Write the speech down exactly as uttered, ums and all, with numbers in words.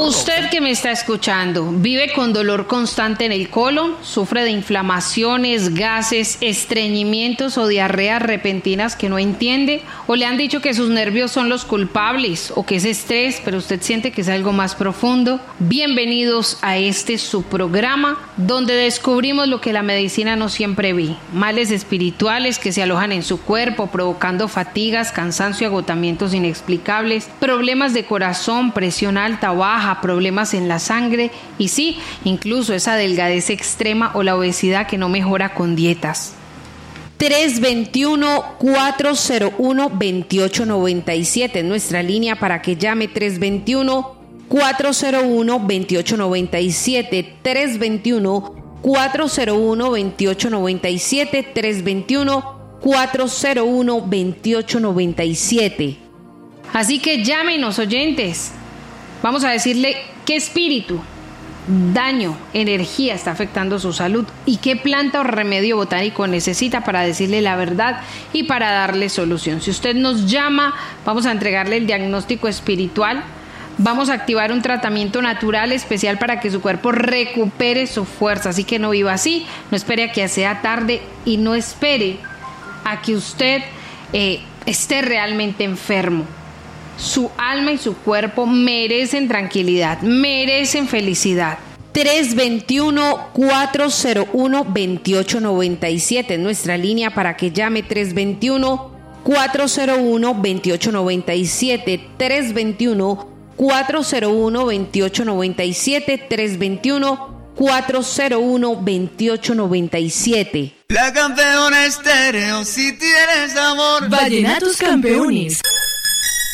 Usted que me está escuchando, ¿vive con dolor constante en el colon? ¿Sufre de inflamaciones, gases, estreñimientos o diarreas repentinas que no entiende? ¿O le han dicho que sus nervios son los culpables o que es estrés, pero usted siente que es algo más profundo? Bienvenidos a este su programa donde descubrimos lo que la medicina no siempre ve. Males espirituales que se alojan en su cuerpo provocando fatigas, cansancio y agotamientos inexplicables, problemas de corazón, presión alta o baja, problemas en la sangre y sí, incluso esa delgadez extrema o la obesidad que no mejora con dietas. tres dos uno, cuatro cero uno, dos ocho nueve siete es nuestra línea para que llame. Tres dos uno, cuatro cero uno, dos ocho nueve siete, tres dos uno, cuatro cero uno, dos ocho nueve siete, tres dos uno, cuatro cero uno, dos ocho nueve siete. Así que llámenos, oyentes. Vamos a decirle qué espíritu, daño, energía está afectando su salud y qué planta o remedio botánico necesita para decirle la verdad y para darle solución. Si usted nos llama, vamos a entregarle el diagnóstico espiritual. Vamos a activar un tratamiento natural especial para que su cuerpo recupere su fuerza. Así que no viva así, no espere a que sea tarde y no espere a que usted eh, esté realmente enfermo. Su alma y su cuerpo merecen tranquilidad, merecen felicidad. tres dos uno, cuatro cero uno, dos ocho nueve siete es nuestra línea para que llame. Tres dos uno, cuatro cero uno, dos ocho nueve siete, tres dos uno, cuatro cero uno, dos ocho nueve siete, tres dos uno, cuatro cero uno, dos ocho nueve siete. La Campeona Estéreo, si tienes amor. Vallenatos Campeones.